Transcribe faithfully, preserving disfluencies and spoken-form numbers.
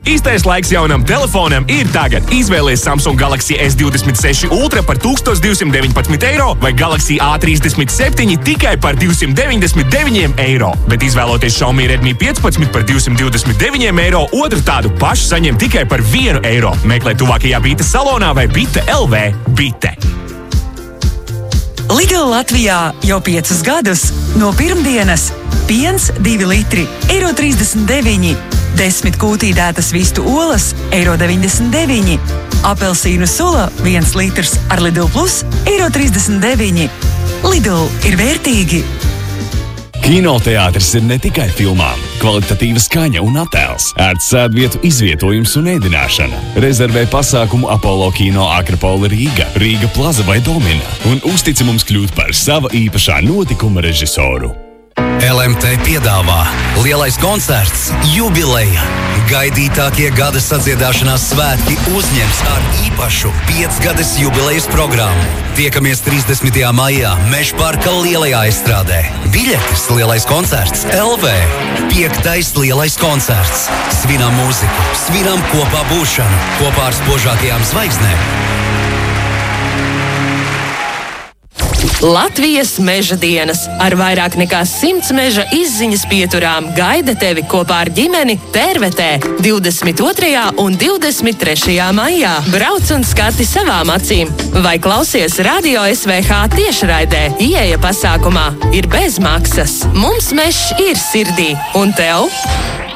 Īstais laiks jaunam telefonam ir tagad. Izvēlies Samsung Galaxy S divdesmit seši Ultra par tūkstoš divsimt deviņpadsmit eiro vai Galaxy A trīsdesmit septiņi tikai par divsimt deviņdesmit deviņiem eiro. Bet izvēloties Xiaomi Redmi piecpadsmit par divsimt divdesmit deviņiem eiro, otru tādu pašu saņem tikai par vienu eiro. Meklē tuvākajā Bite salonā vai Bite L V. Bite. Lidl Latvijā jau piecus gadus. No pirmdienas piens divi litri, eiro trīsdesmit deviņi. Desmit kūtīdētas vistu olas, eiro deviņdesmit deviņi. Apelsīnu sula viens litrs ar Lidl Plus, eiro trīsdesmit deviņi. Lidl ir vērtīgi. Kinoteātris ir ne tikai filmām, kvalitatīva skaņa un attēls, ērts sēdvietu izvietojums un ēdināšana. Rezervē pasākumu Apollo Kino Akropola Rīga, Rīga Plaza vai Domina un uztici mums kļūt par sava īpašā notikuma režisoru. L M T piedāvā lielais koncerts Jubileja. Gaidītākie gada sadziedāšanās svētki uzņems ar īpašu piecgades jubilejas programmu. Tiekamies trīsdesmitajā maijā Mežparka lielajā estrādē. Biļetes lielais koncerts L V. Piektais lielais koncerts. Svinam mūziku, svinam kopā būšanu, kopā ar spožākajām zvaigznēm. Latvijas meža dienas ar vairāk nekā simts meža izziņas pieturām gaida tevi kopā ar ģimeni Tērvetē divdesmit otrajā un divdesmit trešajā maijā. Brauc un skati savām acīm vai klausies Radio S V H tiešraidē. Ieeja pasākumā ir bez maksas. Mums mežs ir sirdī. Un tev?